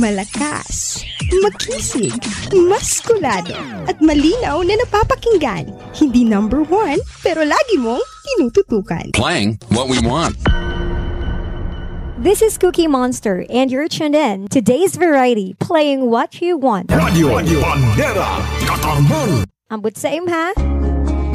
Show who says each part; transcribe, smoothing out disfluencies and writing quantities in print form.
Speaker 1: Malakas, makisig, maskulado, at malinaw na napapakinggan. Hindi number one, pero lagi mong tinututukan.
Speaker 2: Playing what we want.
Speaker 3: This is Cookie Monster, and you're tuned in to Today's Variety, playing what you want.
Speaker 4: Radio Bandera Katarman.
Speaker 3: Ambot sa ha?